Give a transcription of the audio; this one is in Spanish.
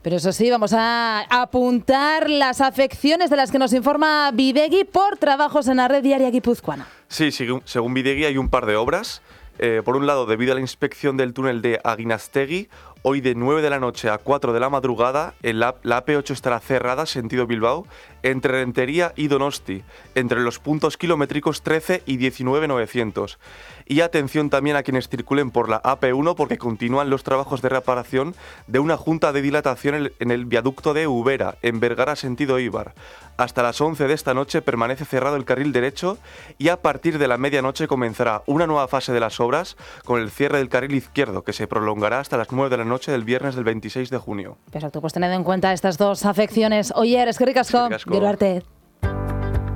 Pero eso sí, vamos a apuntar las afecciones de las que nos informa Bidegi por trabajos en la red viaria guipuzcoana. Sí, según Bidegi hay un par de obras. Por un lado, debido a la inspección del túnel de Aguinastegui, hoy de 9 de la noche a 4 de la madrugada, la AP8 estará cerrada, sentido Bilbao, entre Rentería y Donosti, entre los puntos kilométricos 13 y 19.900. Y atención también a quienes circulen por la AP1 porque continúan los trabajos de reparación de una junta de dilatación en el viaducto de Ubera, en Vergara, sentido Eibar. Hasta las 11 de esta noche permanece cerrado el carril derecho y a partir de la medianoche comenzará una nueva fase de las obras con el cierre del carril izquierdo, que se prolongará hasta las 9 de la noche del viernes del 26 de junio. Perfecto, pues tened en cuenta estas dos afecciones. Oyer, eskerrik asko, gero arte.